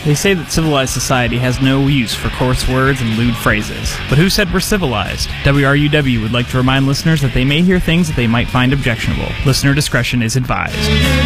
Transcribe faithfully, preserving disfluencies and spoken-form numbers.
They say that civilized society has no use for coarse words and lewd phrases. But who said we're civilized? W R U W would like to remind listeners that they may hear things that they might find objectionable. Listener discretion is advised.